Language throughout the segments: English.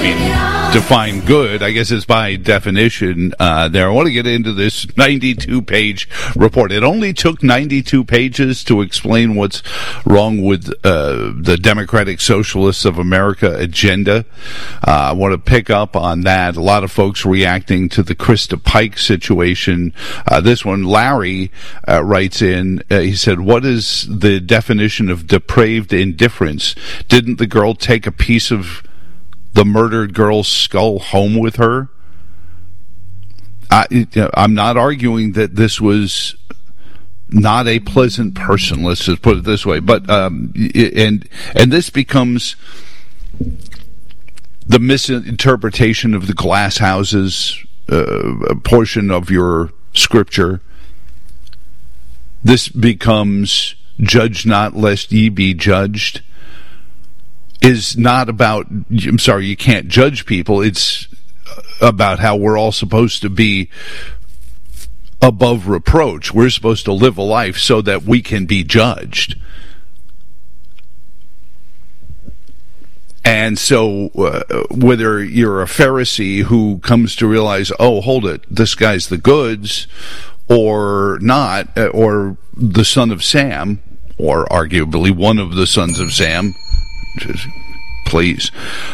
define good, I guess it's by definition there. I want to get into this 92-page report. It only took 92 pages to explain what's wrong with the Democratic Socialists of America agenda. I want to pick up on that. A lot of folks reacting to the Krista Pike situation. This one, Larry writes in, he said, what is the definition of depraved indifference? Didn't the girl take a piece of the murdered girl's skull home with her? I'm not arguing that this was not a pleasant person, let's just put it this way, but and this becomes the misinterpretation of the glass houses portion of your scripture. This becomes judge not lest ye be judged. Is not about, I'm sorry, you can't judge people. It's about how we're all supposed to be above reproach. We're supposed to live a life so that we can be judged. And so whether you're a Pharisee who comes to realize, oh, hold it, this guy's the goods, or not, or the son of Sam, or arguably one of the sons of Sam, please,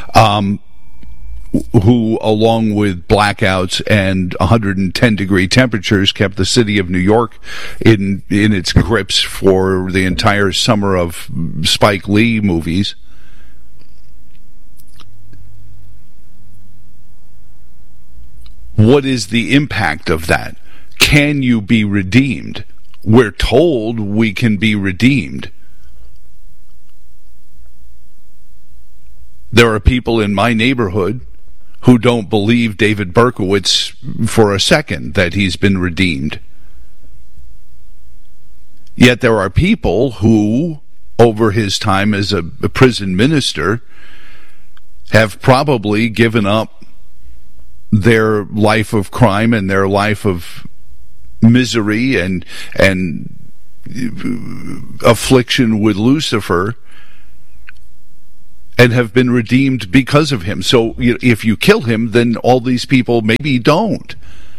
who, along with blackouts and 110-degree temperatures, kept the city of New York in its grips for the entire summer of Spike Lee movies. What is the impact of that? Can you be redeemed? We're told we can be redeemed. There are people in my neighborhood who don't believe David Berkowitz for a second that he's been redeemed. Yet there are people who, over his time as a prison minister, have probably given up their life of crime and their life of misery and affliction with Lucifer, and have been redeemed because of him. So if you kill him, then all these people maybe don't.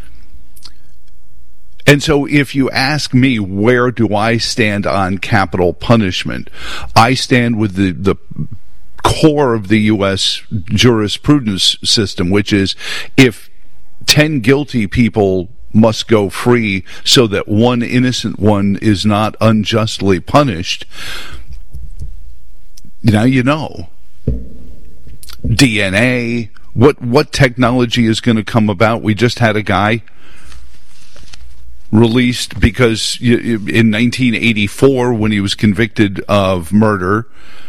And so if you ask me, where do I stand on capital punishment? I stand with the core of the U.S. jurisprudence system, which is if 10 guilty people must go free so that one innocent one is not unjustly punished, now you know. DNA, what technology is going to come about? We just had a guy released because in 1984, when he was convicted of murder,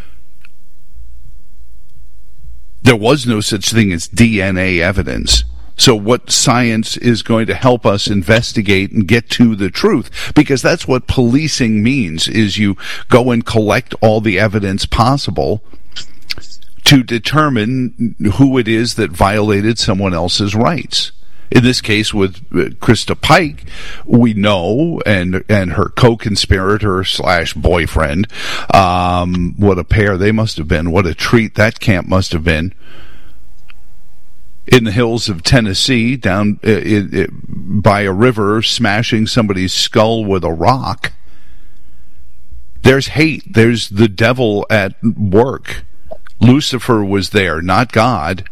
there was no such thing as DNA evidence. So what science is going to help us investigate and get to the truth? Because that's what policing means, is you go and collect all the evidence possible to determine who it is that violated someone else's rights. In this case, with Krista Pike, we know, and her co-conspirator / boyfriend, what a pair they must have been. What a treat that camp must have been. In the hills of Tennessee, down by a river, smashing somebody's skull with a rock. There's hate. There's the devil at work. Lucifer was there, not God.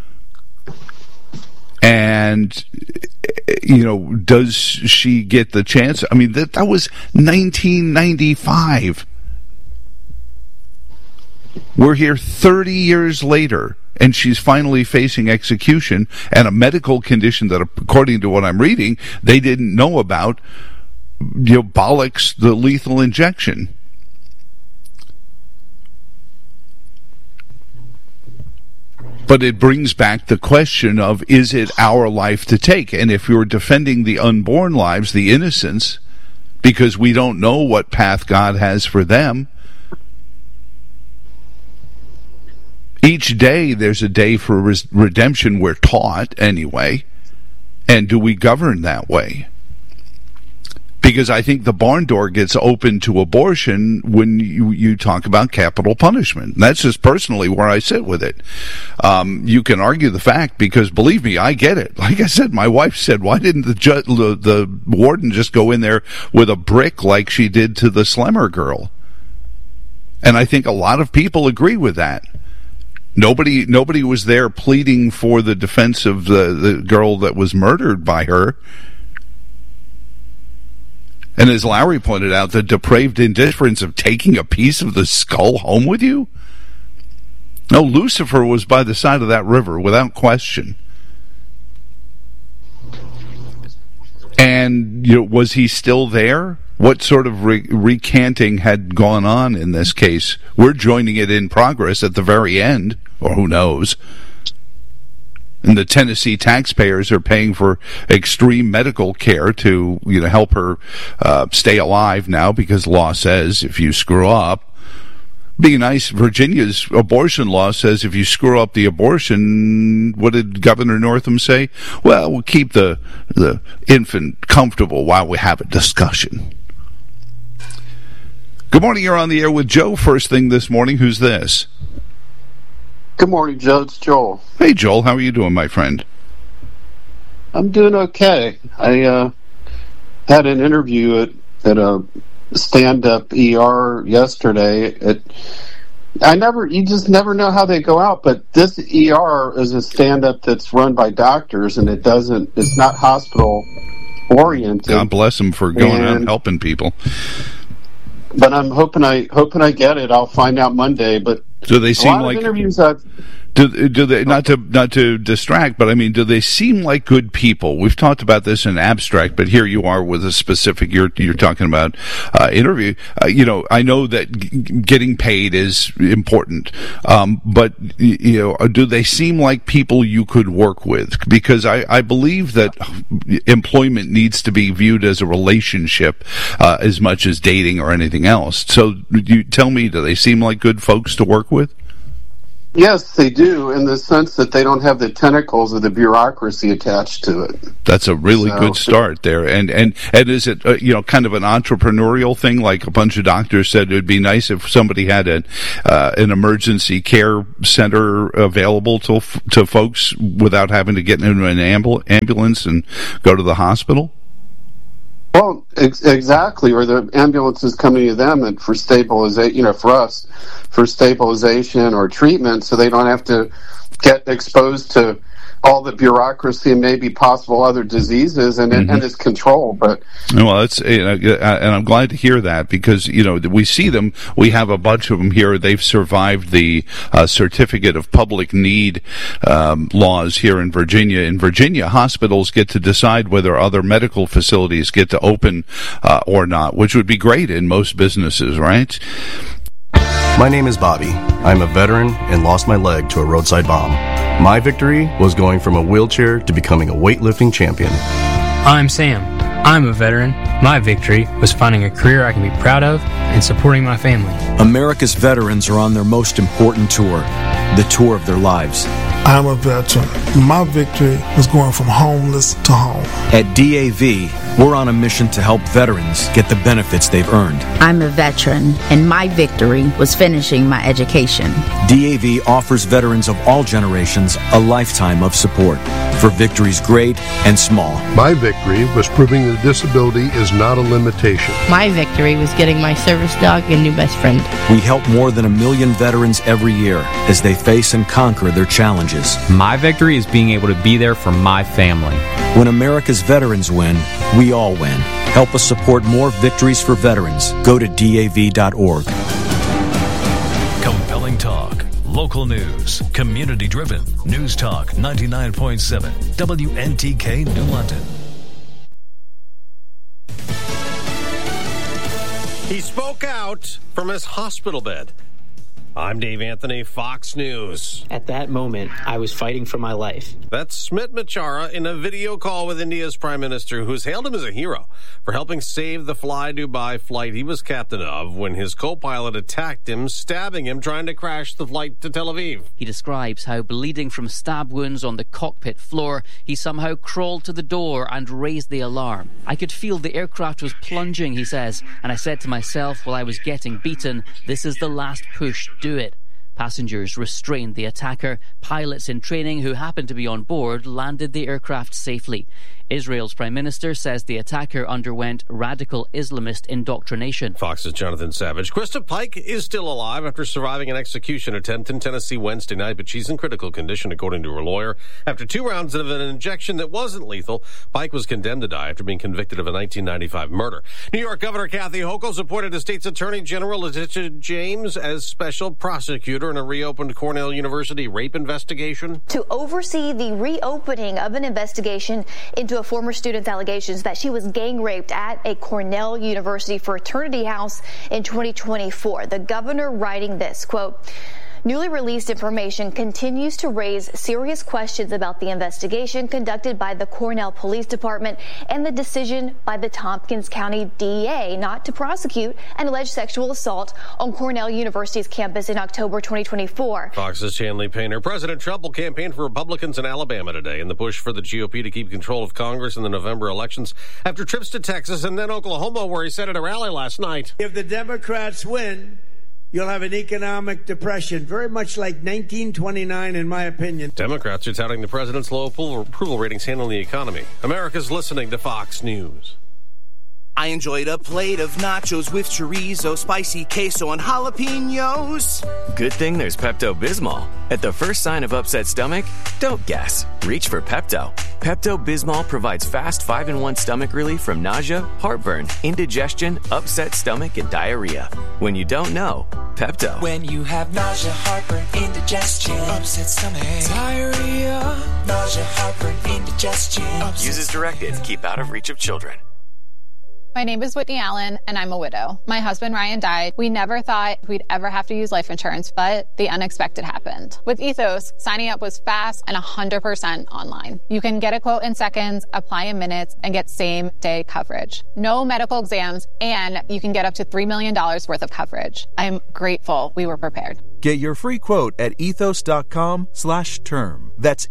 And, does she get the chance? I mean, that was 1995. We're here 30 years later, and she's finally facing execution and a medical condition that, according to what I'm reading, they didn't know about, bollocks the lethal injection. But it brings back the question of, is it our life to take? And if you're defending the unborn lives, the innocents, because we don't know what path God has for them, each day there's a day for redemption, we're taught anyway. And do we govern that way? Because I think the barn door gets open to abortion when you talk about capital punishment. And that's just personally where I sit with it. You can argue the fact, because believe me, I get it. Like I said, my wife said, why didn't the warden just go in there with a brick like she did to the Slemmer girl? And I think a lot of people agree with that. Nobody was there pleading for the defense of the girl that was murdered by her. And as Larry pointed out, the depraved indifference of taking a piece of the skull home with you? No, Lucifer was by the side of that river, without question. And was he still there? What sort of recanting had gone on in this case? We're joining it in progress at the very end, or who knows. And the Tennessee taxpayers are paying for extreme medical care to, help her stay alive now, because law says if you screw up. Be nice. Virginia's abortion law says if you screw up the abortion, what did Governor Northam say? Well, we'll keep the infant comfortable while we have a discussion. Good morning. You're on the air with Joe. First thing this morning. Who's this? Good morning, Joe. It's Joel. Hey, Joel. How are you doing, my friend? I'm doing okay. I had an interview at a stand-up ER yesterday. You just never know how they go out, but this ER is a stand-up that's run by doctors, and it's not hospital oriented. God bless them for going out and helping people. But I'm hoping I get it. I'll find out Monday. But do they seem like interviews? Do they, not to distract, but I mean, do they seem like good people? We've talked about this in abstract, but here you are with a specific. You're talking about interview. I know that getting paid is important, but do they seem like people you could work with? Because I believe that employment needs to be viewed as a relationship as much as dating or anything else. So you tell me, do they seem like good folks to work with? Yes, they do, in the sense that they don't have the tentacles of the bureaucracy attached to it. That's a really good start there. And is it kind of an entrepreneurial thing? Like a bunch of doctors said, it would be nice if somebody had an emergency care center available to folks without having to get into an ambulance and go to the hospital. Well, exactly, or the ambulance is coming to them and for stabilization, for us, for stabilization or treatment, so they don't have to get exposed to all the bureaucracy and maybe possible other diseases, and it's controlled. But that's and I'm glad to hear that, because we see them. We have a bunch of them here. They've survived the certificate of public need laws here in Virginia. In Virginia, hospitals get to decide whether other medical facilities get to open or not, which would be great in most businesses, right? My name is Bobby. I'm a veteran and lost my leg to a roadside bomb. My victory was going from a wheelchair to becoming a weightlifting champion. I'm Sam. I'm a veteran. My victory was finding a career I can be proud of and supporting my family. America's veterans are on their most important tour, the tour of their lives. I'm a veteran. My victory was going from homeless to home. At DAV, we're on a mission to help veterans get the benefits they've earned. I'm a veteran, and my victory was finishing my education. DAV offers veterans of all generations a lifetime of support for victories great and small. My victory was proving that disability is not a limitation. My victory was getting my service dog a new best friend. We help more than 1 million veterans every year as they face and conquer their challenges. My victory is being able to be there for my family. When America's veterans win, we all win. Help us support more victories for veterans. Go to DAV.org. Compelling talk, local news, community-driven. News Talk 99.7, WNTK New London. He spoke out from his hospital bed. I'm Dave Anthony, Fox News. At that moment, I was fighting for my life. That's Smit Machara in a video call with India's Prime Minister, who's hailed him as a hero for helping save the Fly Dubai flight he was captain of when his co-pilot attacked him, stabbing him, trying to crash the flight to Tel Aviv. He describes how, bleeding from stab wounds on the cockpit floor, he somehow crawled to the door and raised the alarm. I could feel the aircraft was plunging, he says, and I said to myself while I was getting beaten, this is the last push, do it. Passengers restrained the attacker. Pilots in training who happened to be on board landed the aircraft safely. Israel's Prime Minister says the attacker underwent radical Islamist indoctrination. Fox's Jonathan Savage. Krista Pike is still alive after surviving an execution attempt in Tennessee Wednesday night, but she's in critical condition, according to her lawyer. After 2 rounds of an injection that wasn't lethal, Pike was condemned to die after being convicted of a 1995 murder. New York Governor Kathy Hochul's appointed the state's Attorney General Letitia James as special prosecutor in a reopened Cornell University rape investigation. To oversee the reopening of an investigation into a former student's allegations that she was gang raped at a Cornell University fraternity house in 2024. The governor writing this, quote, newly released information continues to raise serious questions about the investigation conducted by the Cornell Police Department and the decision by the Tompkins County DA not to prosecute an alleged sexual assault on Cornell University's campus in October 2024. Fox's Chanley Painter. President Trump will campaign for Republicans in Alabama today in the push for the GOP to keep control of Congress in the November elections after trips to Texas and then Oklahoma, where he said at a rally last night. If the Democrats win, you'll have an economic depression, very much like 1929, in my opinion. Democrats are touting the president's low approval ratings handling the economy. America's listening to Fox News. I enjoyed a plate of nachos with chorizo, spicy queso, and jalapenos. Good thing there's Pepto-Bismol. At the first sign of upset stomach, don't guess. Reach for Pepto. Pepto-Bismol provides fast 5-in-1 stomach relief from nausea, heartburn, indigestion, upset stomach, and diarrhea. When you don't know, Pepto. When you have nausea, heartburn, indigestion, upset stomach, diarrhea, nausea, heartburn, indigestion. Use as directed. Keep out of reach of children. My name is Whitney Allen, and I'm a widow. My husband, Ryan, died. We never thought we'd ever have to use life insurance, but the unexpected happened. With Ethos, signing up was fast and 100% online. You can get a quote in seconds, apply in minutes, and get same-day coverage. No medical exams, and you can get up to $3 million worth of coverage. I'm grateful we were prepared. Get your free quote at ethos.com/term. That's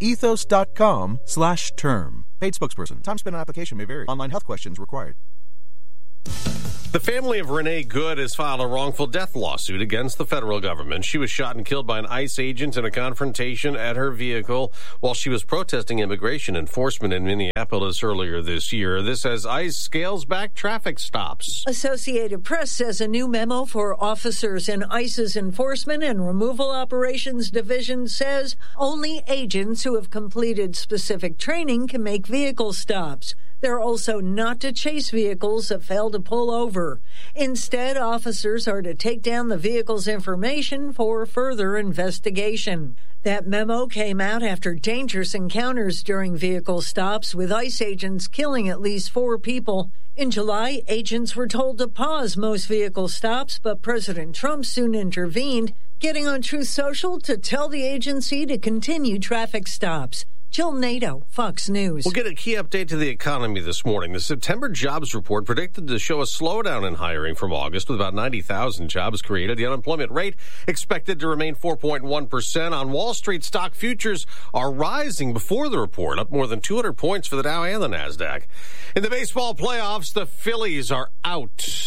ethos.com/term. Paid spokesperson. Time spent on application may vary. Online health questions required. The family of Renee Good has filed a wrongful death lawsuit against the federal government. She was shot and killed by an ICE agent in a confrontation at her vehicle while she was protesting immigration enforcement in Minneapolis earlier this year. This as ICE scales back traffic stops. Associated Press says a new memo for officers in ICE's Enforcement and Removal Operations Division says only agents who have completed specific training can make vehicle stops. They're also not to chase vehicles that fail to pull over. Instead, officers are to take down the vehicle's information for further investigation. That memo came out after dangerous encounters during vehicle stops, with ICE agents killing at least 4 people. In July, agents were told to pause most vehicle stops, but President Trump soon intervened, getting on Truth Social to tell the agency to continue traffic stops. Jill Nato, Fox News. We'll get a key update to the economy this morning. The September jobs report predicted to show a slowdown in hiring from August, with about 90,000 jobs created. The unemployment rate expected to remain 4.1%. On Wall Street, stock futures are rising before the report, up more than 200 points for the Dow and the NASDAQ. In the baseball playoffs, the Phillies are out.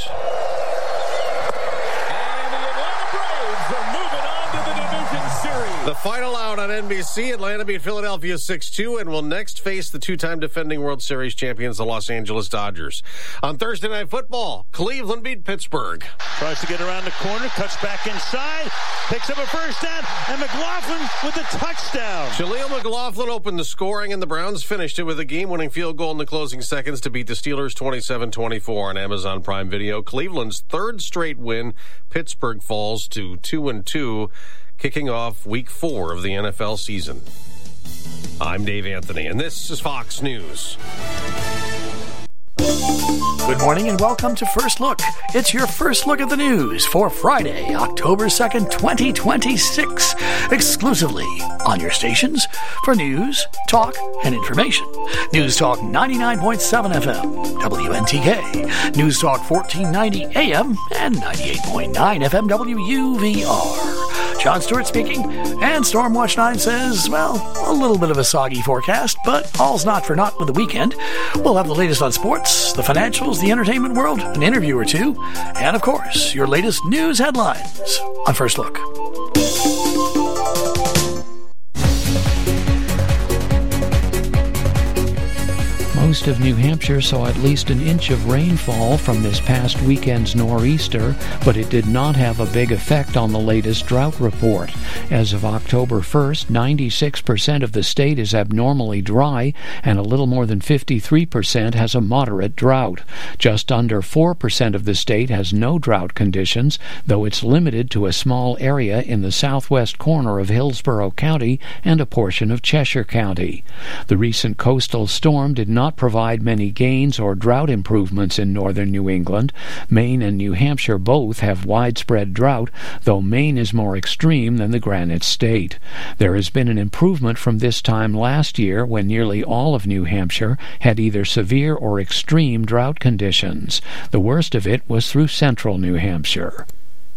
The final out on NBC, Atlanta beat Philadelphia 6-2 and will next face the 2-time defending World Series champions, the Los Angeles Dodgers. On Thursday Night Football, Cleveland beat Pittsburgh. Tries to get around the corner, cuts back inside, picks up a first down, and McLaughlin with a touchdown. Jaleel McLaughlin opened the scoring, and the Browns finished it with a game-winning field goal in the closing seconds to beat the Steelers 27-24 on Amazon Prime Video. Cleveland's third straight win. Pittsburgh falls to 2-2. Kicking off Week 4 of the NFL season. I'm Dave Anthony, and this is Fox News. Good morning and welcome to First Look. It's your first look at the news for Friday, October 2nd, 2026, exclusively on your stations for news, talk, and information. News Talk 99.7 FM, WNTK, News Talk 1490 AM, and 98.9 FM, WUVR. John Stewart speaking, and Stormwatch 9 says, well, a little bit of a soggy forecast, but all's not for naught with the weekend. We'll have the latest on sports, the financials, the entertainment world, an interview or two, and of course, your latest news headlines on First Look. Most of New Hampshire saw at least an inch of rainfall from this past weekend's nor'easter, but it did not have a big effect on the latest drought report. As of October 1st, 96% of the state is abnormally dry, and a little more than 53% has a moderate drought. Just under 4% of the state has no drought conditions, though it's limited to a small area in the southwest corner of Hillsborough County and a portion of Cheshire County. The recent coastal storm did not provide many gains or drought improvements in northern New England. Maine and New Hampshire both have widespread drought, though Maine is more extreme than the Granite State. There has been an improvement from this time last year when nearly all of New Hampshire had either severe or extreme drought conditions. The worst of it was through central New Hampshire.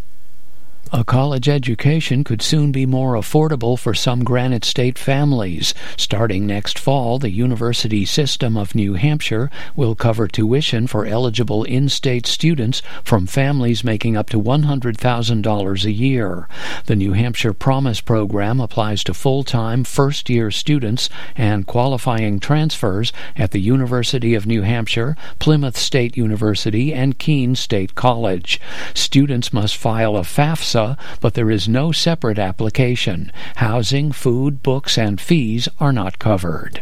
A college education could soon be more affordable for some Granite State families. Starting next fall, the University System of New Hampshire will cover tuition for eligible in-state students from families making up to $100,000 a year. The New Hampshire Promise program applies to full-time first-year students and qualifying transfers at the University of New Hampshire, Plymouth State University, and Keene State College. Students must file a FAFSA, but there is no separate application. Housing, food, books, and fees are not covered.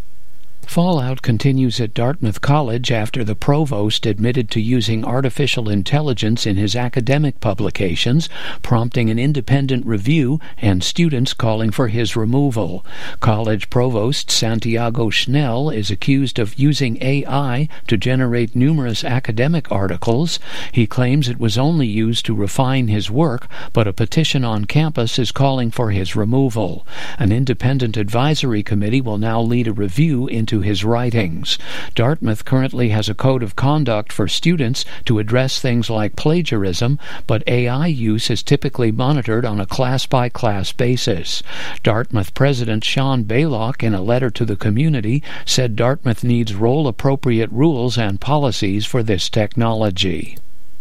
Fallout continues at Dartmouth College after the provost admitted to using artificial intelligence in his academic publications, prompting an independent review and students calling for his removal. College provost Santiago Schnell is accused of using AI to generate numerous academic articles. He claims it was only used to refine his work, but a petition on campus is calling for his removal. An independent advisory committee will now lead a review into his writings. Dartmouth currently has a code of conduct for students to address things like plagiarism, but AI use is typically monitored on a class-by-class basis. Dartmouth President Sean Baylock, in a letter to the community, said Dartmouth needs role-appropriate rules and policies for this technology.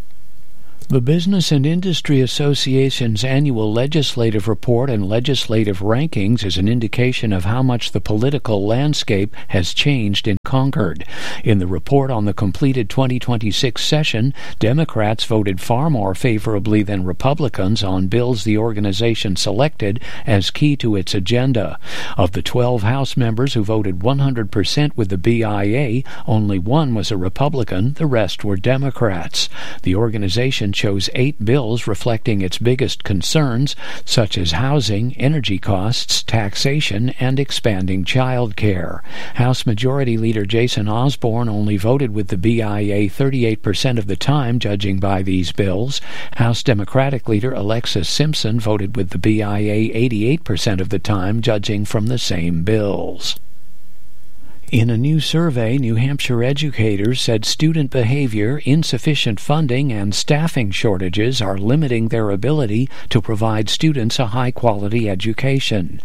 The Business and Industry Association's annual legislative report and legislative rankings is an indication of how much the political landscape has changed in Concord. In the report on the completed 2026 session, Democrats voted far more favorably than Republicans on bills the organization selected as key to its agenda. Of the 12 House members who voted 100% with the BIA, only one was a Republican, the rest were Democrats. The organization chose 8 bills reflecting its biggest concerns, such as housing, energy costs, taxation, and expanding child care. House Majority Leader Jason Osborne only voted with the BIA 38% of the time, judging by these bills. House Democratic Leader Alexis Simpson voted with the BIA 88% of the time, judging from the same bills. In a new survey, New Hampshire educators said student behavior, insufficient funding, and staffing shortages are limiting their ability to provide students a high-quality education.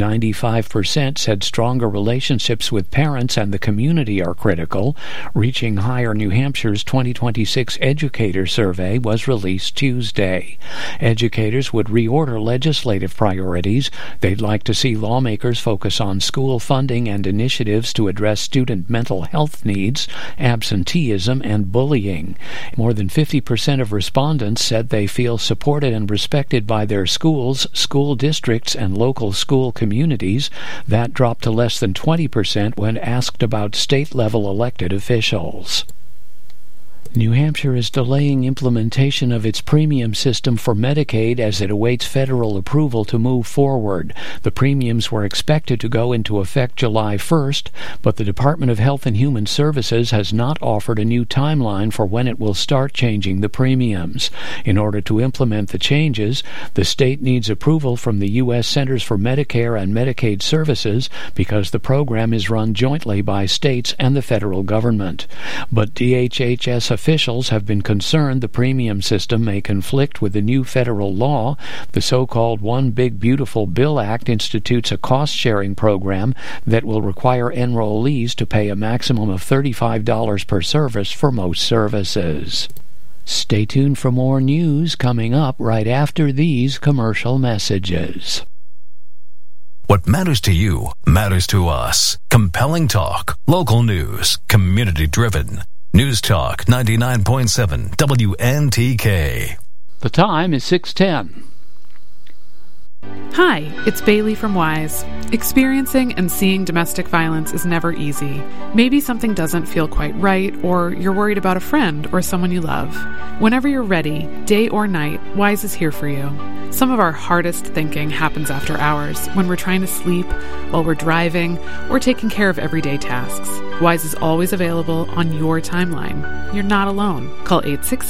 95% said stronger relationships with parents and the community are critical. Reaching Higher New Hampshire's 2026 Educator Survey was released Tuesday. Educators would reorder legislative priorities. They'd like to see lawmakers focus on school funding and initiatives to address student mental health needs, absenteeism, and bullying. More than 50% of respondents said they feel supported and respected by their schools, school districts, and local school communities. That dropped to less than 20% when asked about state-level elected officials. New Hampshire is delaying implementation of its premium system for Medicaid as it awaits federal approval to move forward. The premiums were expected to go into effect July 1st, but the Department of Health and Human Services has not offered a new timeline for when it will start changing the premiums. In order to implement the changes, the state needs approval from the U.S. Centers for Medicare and Medicaid Services because the program is run jointly by states and the federal government. But DHHS officials have been concerned the premium system may conflict with the new federal law. The so-called One Big Beautiful Bill Act institutes a cost-sharing program that will require enrollees to pay a maximum of $35 per service for most services. Stay tuned for more news coming up right after these commercial messages. What matters to you matters to us. Compelling talk, local news, community-driven. News Talk 99.7 WNTK. The time is 6:10. Hi, it's Bailey from Wise. Experiencing and seeing domestic violence is never easy. Maybe something doesn't feel quite right, or you're worried about a friend or someone you love. Whenever you're ready, day or night, Wise is here for you. Some of our hardest thinking happens after hours, when we're trying to sleep, while we're driving, or taking care of everyday tasks. Wise is always available on your timeline. You're not alone. Call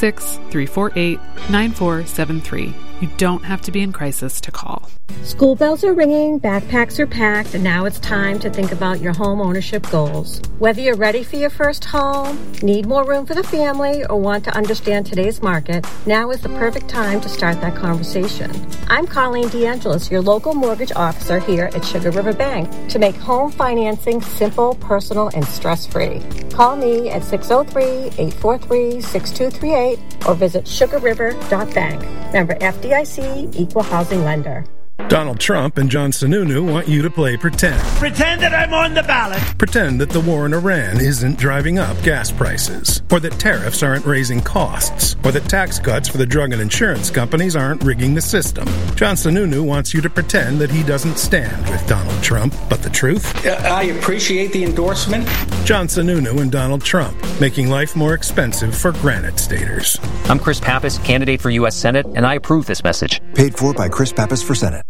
866-348-9473. You don't have to be in crisis to call. School bells are ringing, backpacks are packed, and now it's time to think about your home ownership goals. Whether you're ready for your first home, need more room for the family, or want to understand today's market, now is the perfect time to start that conversation. I'm Colleen DeAngelis, your local mortgage officer here at Sugar River Bank, to make home financing simple, personal, and stress-free. Call me at 603-843-6238 or visit sugarriver.bank. Member FDIC, Equal Housing Lender. Donald Trump and John Sununu want you to play pretend. Pretend that I'm on the ballot. Pretend that the war in Iran isn't driving up gas prices, or that tariffs aren't raising costs, or that tax cuts for the drug and insurance companies aren't rigging the system. John Sununu wants you to pretend that he doesn't stand with Donald Trump, but the truth? I appreciate the endorsement. John Sununu and Donald Trump, making life more expensive for Granite Staters. I'm Chris Pappas, candidate for U.S. Senate, and I approve this message. Paid for by Chris Pappas for Senate.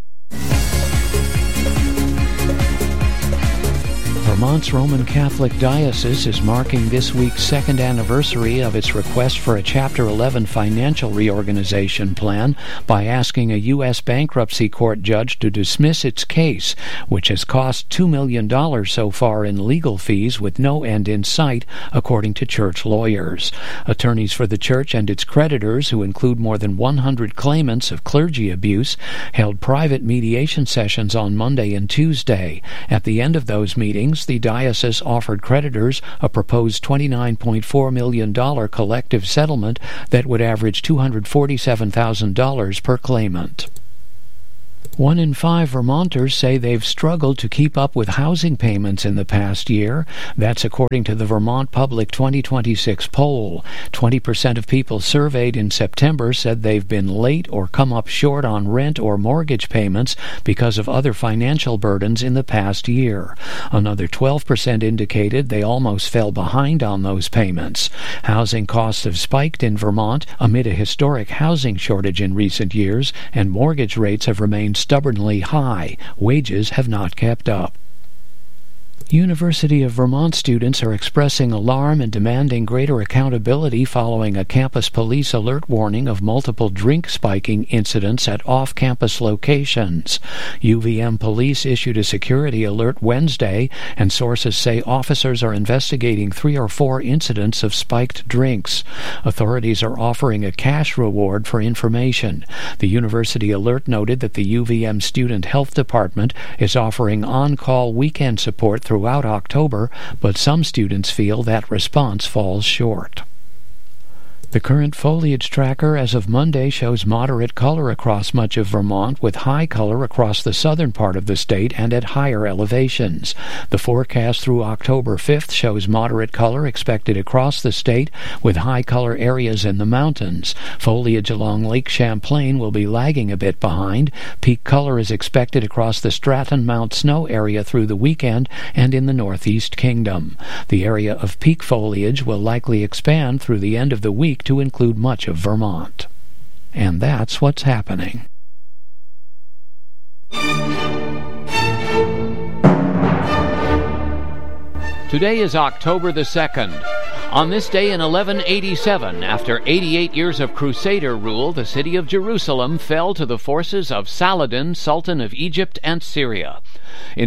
Vermont's Roman Catholic Diocese is marking this week's second anniversary of its request for a Chapter 11 financial reorganization plan by asking a U.S. bankruptcy court judge to dismiss its case, which has cost $2 million so far in legal fees with no end in sight, according to church lawyers. Attorneys for the church and its creditors, who include more than 100 claimants of clergy abuse, held private mediation sessions on Monday and Tuesday. At the end of those meetings, the diocese offered creditors a proposed $29.4 million collective settlement that would average $247,000 per claimant. 1 in 5 Vermonters say they've struggled to keep up with housing payments in the past year. That's according to the Vermont Public 2026 poll. 20% of people surveyed in September said they've been late or come up short on rent or mortgage payments because of other financial burdens in the past year. Another 12% indicated they almost fell behind on those payments. Housing costs have spiked in Vermont amid a historic housing shortage in recent years, and mortgage rates have remained stubbornly high. Wages have not kept up. University of Vermont students are expressing alarm and demanding greater accountability following a campus police alert warning of multiple drink spiking incidents at off-campus locations. UVM police issued a security alert Wednesday, and sources say officers are investigating 3 or 4 incidents of spiked drinks. Authorities are offering a cash reward for information. The university alert noted that the UVM Student Health Department is offering on-call weekend support throughout October, but some students feel that response falls short. The current foliage tracker as of Monday shows moderate color across much of Vermont, with high color across the southern part of the state and at higher elevations. The forecast through October 5th shows moderate color expected across the state, with high color areas in the mountains. Foliage along Lake Champlain will be lagging a bit behind. Peak color is expected across the Stratton Mount Snow area through the weekend and in the Northeast Kingdom. The area of peak foliage will likely expand through the end of the week to include much of Vermont. And that's what's happening. Today is October the 2nd. On this day in 1187, after 88 years of Crusader rule, the city of Jerusalem fell to the forces of Saladin, Sultan of Egypt and Syria. In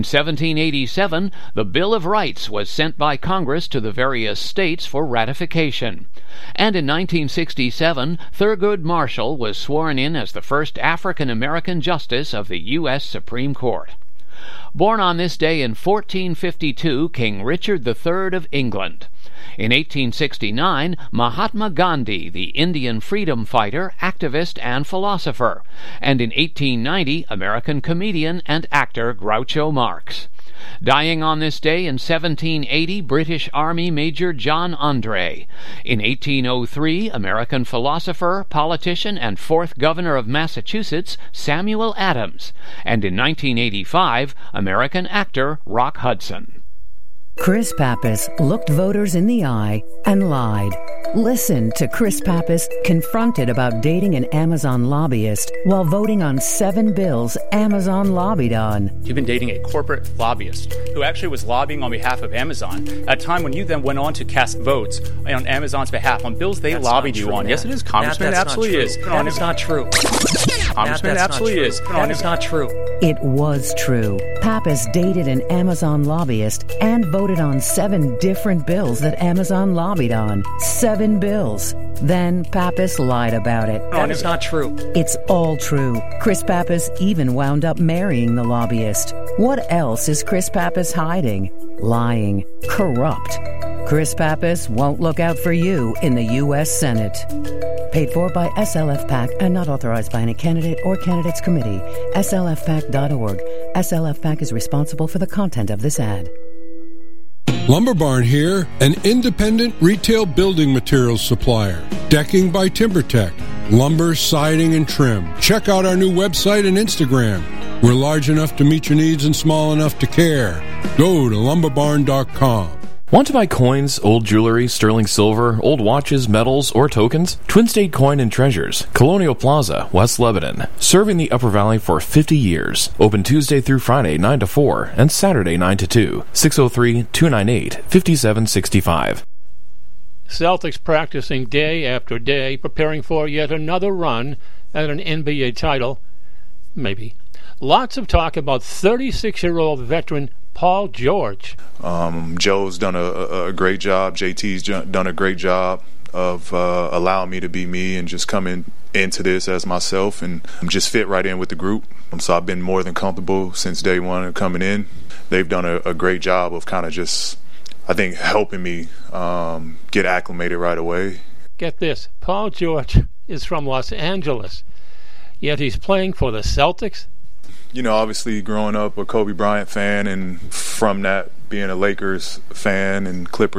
1787, the Bill of Rights was sent by Congress to the various states for ratification. And in 1967, Thurgood Marshall was sworn in as the first African-American justice of the U.S. Supreme Court. Born on this day in 1452, King Richard III of England. In 1869, Mahatma Gandhi, the Indian freedom fighter, activist, and philosopher. And in 1890, American comedian and actor Groucho Marx. Dying on this day in 1780, British Army Major John Andre. In 1803, American philosopher, politician, and 4th Governor of Massachusetts, Samuel Adams. And in 1985, American actor Rock Hudson. Chris Pappas looked voters in the eye and lied. Listen to Chris Pappas confronted about dating an Amazon lobbyist while voting on 7 bills Amazon lobbied on. You've been dating a corporate lobbyist who actually was lobbying on behalf of Amazon at a time when you then went on to cast votes on Amazon's behalf on bills they lobbied you on. Yes, it is, Congressman. It absolutely is. That is not true. Congressman, it absolutely is. That is not true. It was true. Pappas dated an Amazon lobbyist and voted on 7 different bills that Amazon lobbied on. 7 bills. Then Pappas lied about it. That is not true. It's all true. Chris Pappas even wound up marrying the lobbyist. What else is Chris Pappas hiding? Lying. Corrupt. Chris Pappas won't look out for you in the U.S. Senate. Paid for by SLF PAC and not authorized by any candidate or candidates committee. SLFPAC.org. SLF PAC is responsible for the content of this ad. Lumber Barn here, an independent retail building materials supplier. Decking by TimberTech. Lumber, siding, and trim. Check out our new website and Instagram. We're large enough to meet your needs and small enough to care. Go to lumberbarn.com. Want to buy coins, old jewelry, sterling silver, old watches, medals, or tokens? Twin State Coin and Treasures, Colonial Plaza, West Lebanon. Serving the Upper Valley for 50 years. Open Tuesday through Friday 9 to 4 and Saturday 9 to 2. 603-298-5765. Celtics practicing day after day, preparing for yet another run at an NBA title. Maybe. Lots of talk about 36-year-old veteran Paul George. Joe's done a great job. JT's done a great job of allowing me to be me and just coming into this as myself and just fit right in with the group. So I've been more than comfortable since day one of coming in. They've done a great job of kind of just, I think, helping me get acclimated right away. Get this, Paul George is from Los Angeles, yet he's playing for the Celtics. You know, obviously growing up a Kobe Bryant fan and from that being a Lakers fan and Clippers